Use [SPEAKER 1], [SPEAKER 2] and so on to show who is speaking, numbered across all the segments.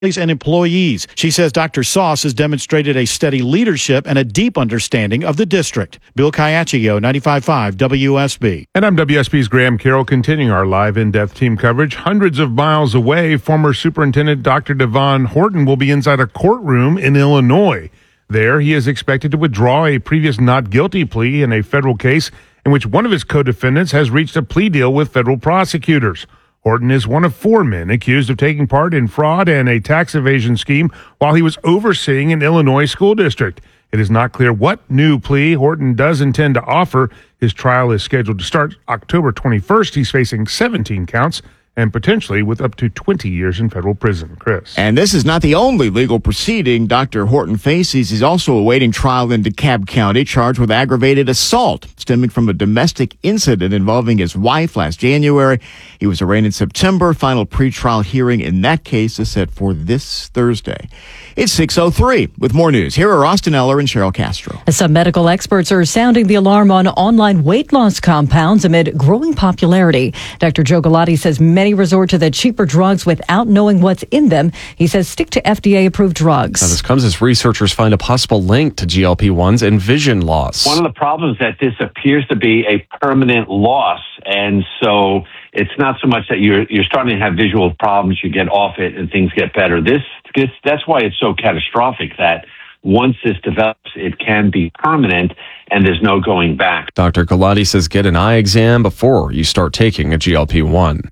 [SPEAKER 1] and employees. She says Dr. Sauce has demonstrated a steady leadership and a deep understanding of the district. Bill Caiaccio, 95.5 WSB.
[SPEAKER 2] And I'm WSB's Graham Carroll, continuing our live in-depth team coverage. Hundreds of miles away, former Superintendent Dr. Devon Horton will be inside a courtroom in Illinois. There, he is expected to withdraw a previous not guilty plea in a federal case in which one of his co-defendants has reached a plea deal with federal prosecutors. Horton is one of 4 men accused of taking part in fraud and a tax evasion scheme while he was overseeing an Illinois school district. It is not clear what new plea Horton does intend to offer. His trial is scheduled to start October 21st. He's facing 17 counts and potentially with up to 20 years in federal prison. Chris.
[SPEAKER 3] And this is not the only legal proceeding Dr. Horton faces. He's also awaiting trial in DeKalb County, charged with aggravated assault stemming from a domestic incident involving his wife last January. He was arraigned in September. Final pretrial hearing in that case is set for this Thursday. It's 6:03 with more news. Here are Austin Eller and Cheryl Castro.
[SPEAKER 4] Some medical experts are sounding the alarm on online weight loss compounds amid growing popularity. Dr. Joe Galati says many resort to the cheaper drugs without knowing what's in them. He says stick to FDA-approved drugs.
[SPEAKER 5] Now, this comes as researchers find a possible link to GLP-1s and vision loss.
[SPEAKER 6] One of the problems is that this appears to be a permanent loss, and so it's not so much that you're starting to have visual problems, you get off it and things get better. That's why it's so catastrophic that once this develops, it can be permanent and there's no going back.
[SPEAKER 5] Dr. Galati says get an eye exam before you start taking a GLP-1.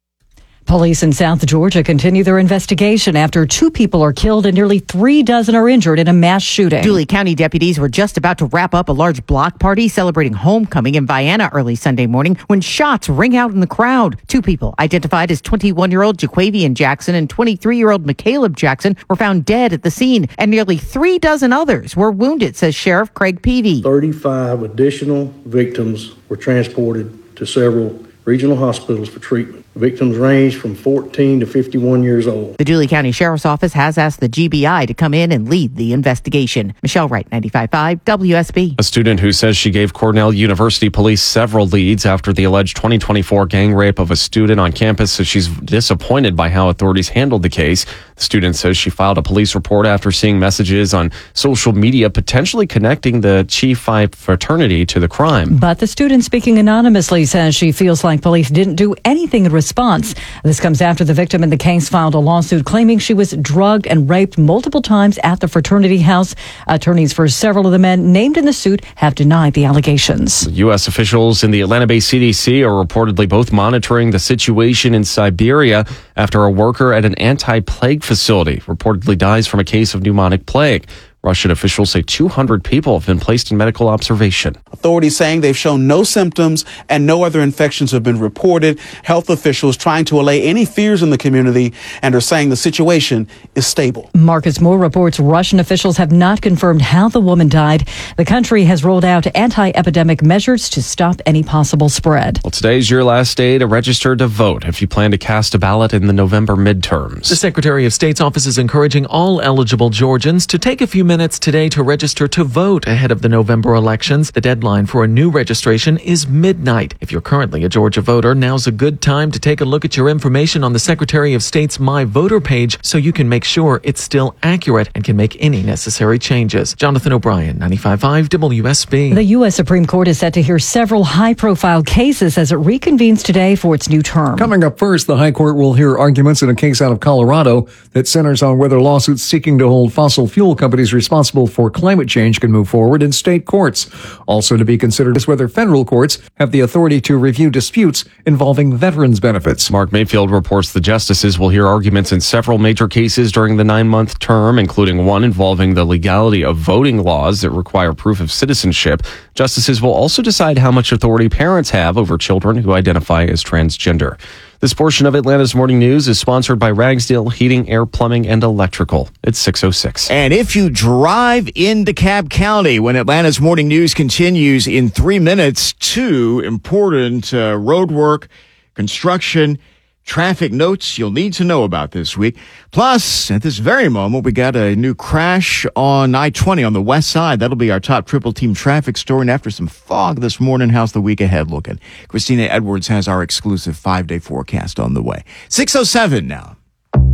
[SPEAKER 4] Police in South Georgia continue their investigation after 2 people are killed and nearly 3 dozen are injured in a mass shooting.
[SPEAKER 7] Dooley County deputies were just about to wrap up a large block party celebrating homecoming in Vienna early Sunday morning when shots ring out in the crowd. 2 people, identified as 21-year-old Jaquavian Jackson and 23-year-old McCaleb Jackson, were found dead at the scene, and nearly 3 dozen others were wounded, says Sheriff Craig Peavy.
[SPEAKER 8] 35 additional victims were transported to several regional hospitals for treatment. Victims range from 14 to 51 years old.
[SPEAKER 7] The Dooley County Sheriff's Office has asked the GBI to come in and lead the investigation. Michelle Wright, 95.5 WSB.
[SPEAKER 5] A student who says she gave Cornell University police several leads after the alleged 2024 gang rape of a student on campus says she's disappointed by how authorities handled the case. The student says she filed a police report after seeing messages on social media potentially connecting the Chi Phi fraternity to the crime.
[SPEAKER 4] But the student, speaking anonymously, says she feels like police didn't do anything in response. This comes after the victim in the case filed a lawsuit claiming she was drugged and raped multiple times at the fraternity house. Attorneys for several of the men named in the suit have denied the allegations.
[SPEAKER 5] U.S. officials in the Atlanta-based CDC are reportedly both monitoring the situation in Siberia after a worker at an anti-plague facility reportedly dies from a case of pneumonic plague. Russian officials say 200 people have been placed in medical observation.
[SPEAKER 9] Authorities saying they've shown no symptoms and no other infections have been reported. Health officials trying to allay any fears in the community and are saying the situation is stable.
[SPEAKER 4] Marcus Moore reports Russian officials have not confirmed how the woman died. The country has rolled out anti-epidemic measures to stop any possible spread.
[SPEAKER 5] Well, today's your last day to register to vote if you plan to cast a ballot in the November midterms.
[SPEAKER 10] The Secretary of State's office is encouraging all eligible Georgians to take a few minutes today to register to vote ahead of the November elections. The deadline for a new registration is midnight. If you're currently a Georgia voter, now's a good time to take a look at your information on the Secretary of State's My Voter page so you can make sure it's still accurate and can make any necessary changes. Jonathan O'Brien, 95.5 WSB.
[SPEAKER 4] The U.S. Supreme Court is set to hear several high-profile cases as it reconvenes today for its new term.
[SPEAKER 11] Coming up first, the High Court will hear arguments in a case out of Colorado that centers on whether lawsuits seeking to hold fossil fuel companies responsible for climate change can move forward in state courts. Also to be considered is whether federal courts have the authority to review disputes involving veterans benefits.
[SPEAKER 5] Mark Mayfield reports the justices will hear arguments in several major cases during the 9-month term, including one involving the legality of voting laws that require proof of citizenship. Justices will also decide how much authority parents have over children who identify as transgender. This portion of Atlanta's Morning News is sponsored by Ragsdale Heating, Air, Plumbing, and Electrical. It's 6:06.
[SPEAKER 3] And if you drive in DeKalb County when Atlanta's Morning News continues in 3 minutes, 2 important road work, construction, traffic notes you'll need to know about this week. Plus, at this very moment, we got a new crash on I-20 on the west side. That'll be our top triple team traffic story. And after some fog this morning, how's the week ahead looking? Christina Edwards has our exclusive 5-day forecast on the way. 6:07 now.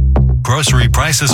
[SPEAKER 12] Grocery prices